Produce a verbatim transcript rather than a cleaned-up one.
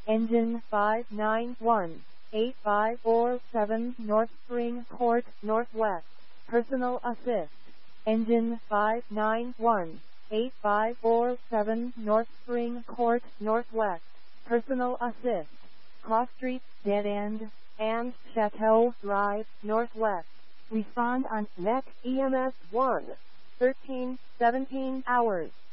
Engine five nine one, eight five four seven North Spring Court, Northwest. Personal assist. Engine five nine one, eight five four seven North Spring Court, Northwest. Personal assist. Cross Street, Dead End, and Chateau Drive, Northwest. Respond on N E T E M S one, thirteen seventeen hours.